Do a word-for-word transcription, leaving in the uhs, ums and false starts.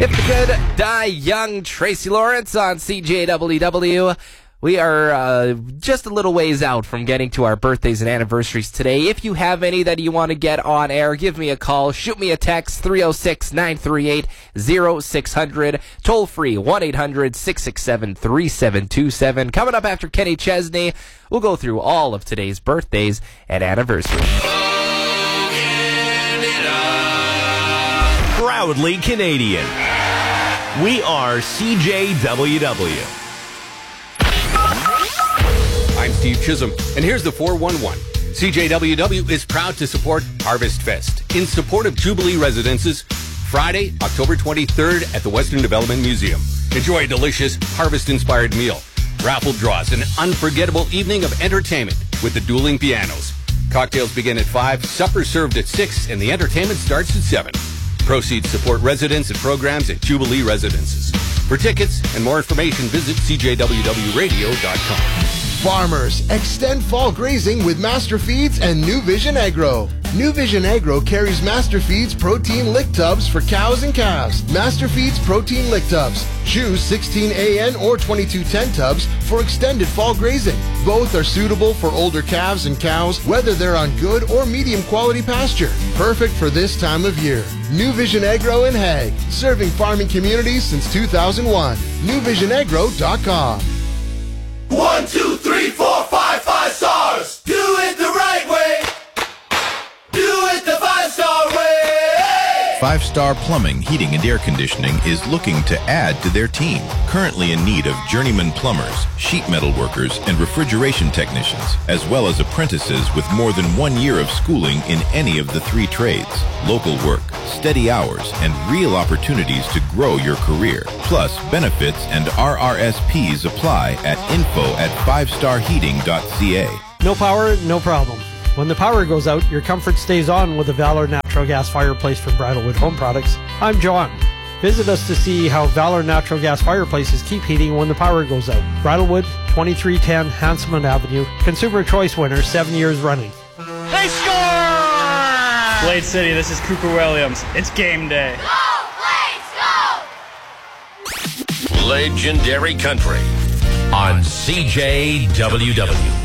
If the good die young, Tracy Lawrence on C J W W. We are uh, just a little ways out from getting to our birthdays and anniversaries today. If you have any that you want to get on air, give me a call. Shoot me a text, three oh six, nine three eight, oh six hundred. Toll free, one eight hundred, six six seven, three seven two seven. Coming up after Kenny Chesney, we'll go through all of today's birthdays and anniversaries. Proudly Canadian. We are C J W W. I'm Steve Chisholm, and here's the four one one. C J W W is proud to support Harvest Fest in support of Jubilee Residences, Friday, October twenty-third at the Western Development Museum. Enjoy a delicious harvest-inspired meal, raffle draws, an unforgettable evening of entertainment with the dueling pianos. Cocktails begin at five, supper served at six, and the entertainment starts at seven. Proceeds support residents and programs at Jubilee Residences. For tickets and more information, visit c j w w radio dot com. Farmers, extend fall grazing with Master Feeds and New Vision Agro. New Vision Agro carries Master Feeds protein lick tubs for cows and calves. Master Feeds protein lick tubs. Choose sixteen A N or twenty-two ten tubs for extended fall grazing. Both are suitable for older calves and cows, whether they're on good or medium quality pasture. Perfect for this time of year. New Vision Agro in Hague, serving farming communities since two thousand one. new vision agro dot com. One, two, three, four, five, five stars. Do it the right way. Do it the five-star way. Five Star Plumbing, Heating, and Air Conditioning is looking to add to their team. Currently in need of journeyman plumbers, sheet metal workers, and refrigeration technicians, as well as apprentices with more than one year of schooling in any of the three trades. Local work, steady hours, and real opportunities to grow your career. Plus, benefits and R R S Ps apply at info at five star heating dot c a. No power, no problem. When the power goes out, your comfort stays on with the Valor Natural Gas Fireplace from Bridalwood Home Products. I'm John. Visit us to see how Valor Natural Gas Fireplaces keep heating when the power goes out. Bridalwood, twenty-three ten Hanselman Avenue. Consumer Choice winner, seven years running. They score! Blade City, this is Cooper Williams. It's game day. Go, Blades, go! Legendary Country on C J W W.